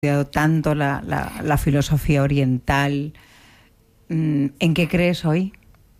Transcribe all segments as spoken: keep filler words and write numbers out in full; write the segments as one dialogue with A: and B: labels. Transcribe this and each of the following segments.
A: estudiado tanto la, la, la filosofía oriental, ¿en qué crees hoy?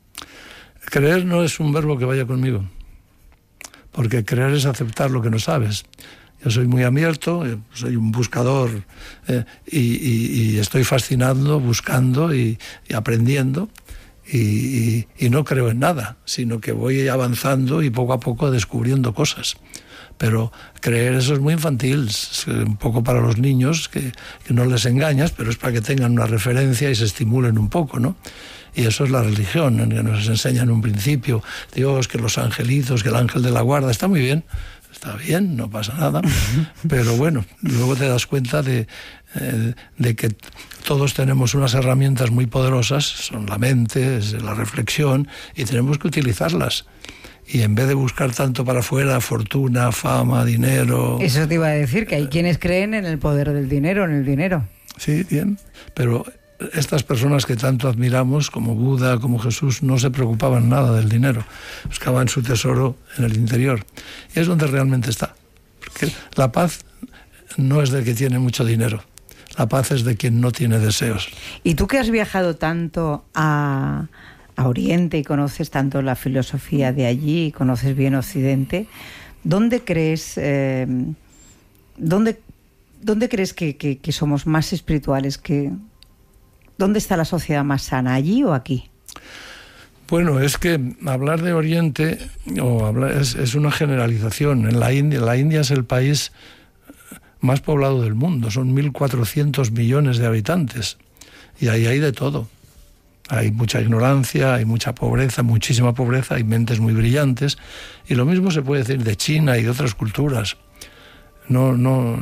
B: Creer no es un verbo que vaya conmigo, porque creer es aceptar lo que no sabes. Yo soy muy abierto, soy un buscador eh, y, y, y estoy fascinando, buscando y, y aprendiendo y, y, y no creo en nada, sino que voy avanzando y poco a poco descubriendo cosas. Pero creer, eso es muy infantil, es un poco para los niños, que, que no les engañas, pero es para que tengan una referencia y se estimulen un poco, ¿no? Y eso es la religión, que nos enseña en un principio, Dios, que los angelitos, que el ángel de la guarda, está muy bien, está bien, no pasa nada, pero bueno, luego te das cuenta de, eh, de que todos tenemos unas herramientas muy poderosas, son la mente, es la reflexión, y tenemos que utilizarlas. Y en vez de buscar tanto para afuera, fortuna, fama, dinero...
A: Eso te iba a decir, que hay quienes creen en el poder del dinero, en el dinero.
B: Sí, bien, pero estas personas que tanto admiramos, como Buda, como Jesús, no se preocupaban nada del dinero. Buscaban su tesoro en el interior. Y es donde realmente está. Porque la paz no es del que tiene mucho dinero. La paz es de quien no tiene deseos.
A: Y tú que has viajado tanto a... a Oriente y conoces tanto la filosofía de allí y conoces bien Occidente, ¿dónde crees eh, dónde, dónde crees que, que, que somos más espirituales? Que, ¿dónde está la sociedad más sana, allí o aquí?
B: Bueno, es que hablar de Oriente o hablar, es, es una generalización. En la India, la India es el país más poblado del mundo, son mil cuatrocientos millones de habitantes y ahí hay de todo. Hay mucha ignorancia, hay mucha pobreza, muchísima pobreza, hay mentes muy brillantes. Y lo mismo se puede decir de China y de otras culturas. No, no,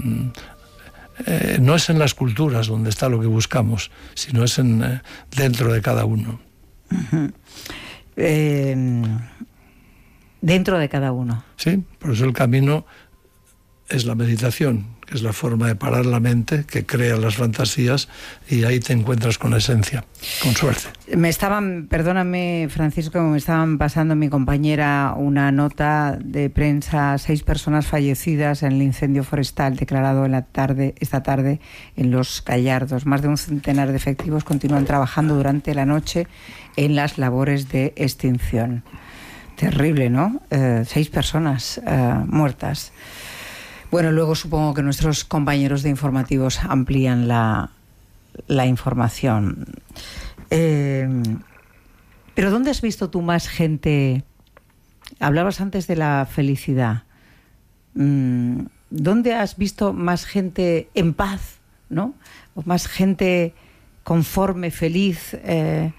B: eh, no es en las culturas donde está lo que buscamos, sino es en, eh, dentro de cada uno.
A: Uh-huh. Eh, dentro de cada uno.
B: Sí, por eso el camino es la meditación, que es la forma de parar la mente, que crea las fantasías, y ahí te encuentras con la esencia, con suerte.
A: Me estaban, perdóname Francisco, me estaban pasando mi compañera una nota de prensa, seis personas fallecidas en el incendio forestal declarado en la tarde, esta tarde en Los Gallardos. Más de un centenar de efectivos continúan trabajando durante la noche en las labores de extinción. Terrible, ¿no? Eh, seis personas eh, muertas. Bueno, luego supongo que nuestros compañeros de informativos amplían la, la información. Eh, pero ¿dónde has visto tú más gente? Hablabas antes de la felicidad. ¿Dónde has visto más gente en paz, ¿no? O más gente conforme, feliz, eh,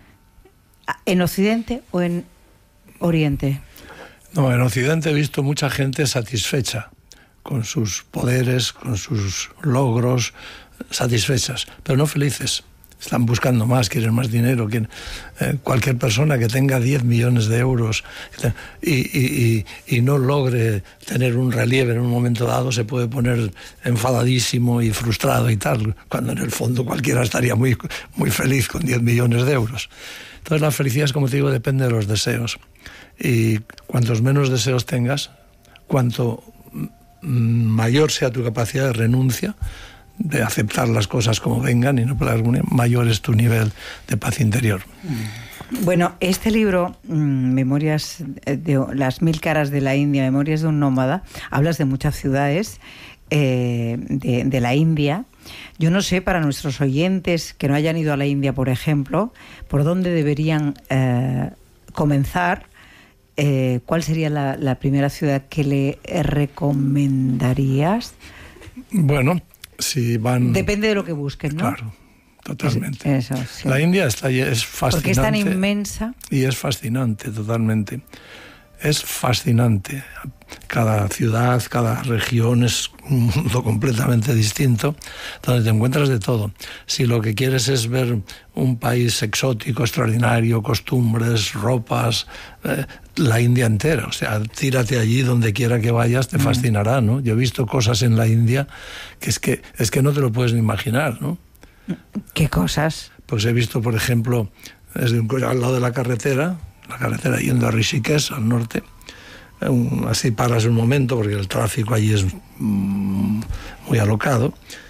A: en Occidente o en Oriente?
B: No, en Occidente he visto mucha gente satisfecha con sus poderes, con sus logros, satisfechas, pero no felices. Están buscando más, quieren más dinero. Quieren, eh, cualquier persona que tenga diez millones de euros y, y, y, y no logre tener un relieve en un momento dado, se puede poner enfadadísimo y frustrado y tal, cuando en el fondo cualquiera estaría muy, muy feliz con diez millones de euros. Entonces la felicidad, como te digo, depende de los deseos. Y cuantos menos deseos tengas, cuanto mayor sea tu capacidad de renuncia, de aceptar las cosas como vengan y no por alguna, mayor es tu nivel de paz interior.
A: Bueno, este libro, Memorias de las mil caras de la India, Memorias de un nómada, hablas de muchas ciudades eh, de, de la India. Yo no sé, para nuestros oyentes que no hayan ido a la India, por ejemplo, por dónde deberían eh, comenzar. Eh, ¿Cuál sería la, la primera ciudad que le recomendarías?
B: Bueno, si van...
A: Depende de lo que busquen, ¿no?
B: Claro, totalmente.
A: Eso, sí.
B: La India está, es fascinante.
A: Porque es tan inmensa.
B: Y es fascinante, totalmente. Es fascinante. Cada ciudad, cada región es un mundo completamente distinto, donde te encuentras de todo. Si lo que quieres es ver un país exótico, extraordinario, costumbres, ropas, eh, la India entera, o sea, tírate allí donde quiera que vayas, te fascinará, ¿no? Yo he visto cosas en la India que es que, es que no te lo puedes ni imaginar, ¿no?
A: ¿Qué cosas?
B: Pues he visto, por ejemplo, desde un, al lado de la carretera, la carretera yendo a Rishikesh, al norte, un, así paras un momento porque el tráfico allí es mm, muy alocado,